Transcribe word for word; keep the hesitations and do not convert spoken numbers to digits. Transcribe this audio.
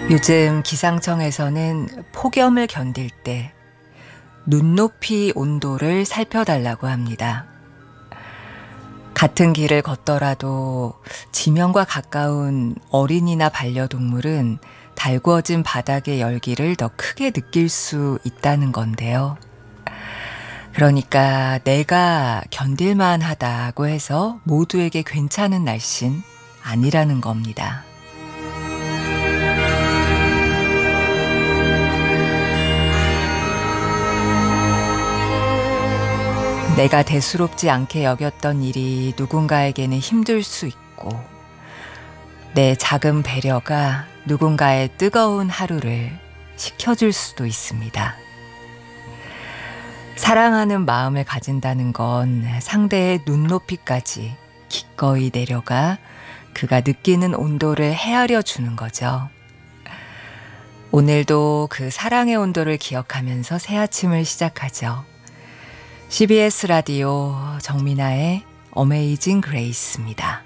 요즘 기상청에서는 폭염을 견딜 때 눈높이 온도를 살펴달라고 합니다. 같은 길을 걷더라도 지면과 가까운 어린이나 반려동물은 달구어진 바닥의 열기를 더 크게 느낄 수 있다는 건데요. 그러니까 내가 견딜만 하다고 해서 모두에게 괜찮은 날씨는 아니라는 겁니다. 내가 대수롭지 않게 여겼던 일이 누군가에게는 힘들 수 있고, 내 작은 배려가 누군가의 뜨거운 하루를 식혀줄 수도 있습니다. 사랑하는 마음을 가진다는 건 상대의 눈높이까지 기꺼이 내려가 그가 느끼는 온도를 헤아려 주는 거죠. 오늘도 그 사랑의 온도를 기억하면서 새 아침을 시작하죠. 씨비에스 라디오 정민아의 어메이징 그레이스입니다.